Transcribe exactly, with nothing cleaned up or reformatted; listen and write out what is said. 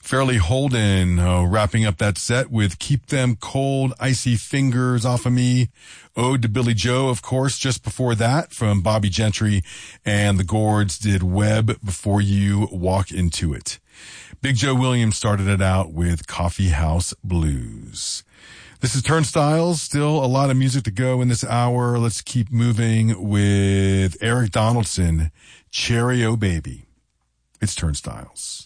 Fairly Holden, uh, wrapping up that set with Keep Them Cold, Icy Fingers Off of Me. Ode to Billy Joe, of course, just before that from Bobby Gentry, and the Gourds did Web Before You Walk Into It. Big Joe Williams started it out with Coffee House Blues. This is Turnstiles. Still a lot of music to go in this hour. Let's keep moving with Eric Donaldson, Cherry O Baby. It's Turnstiles.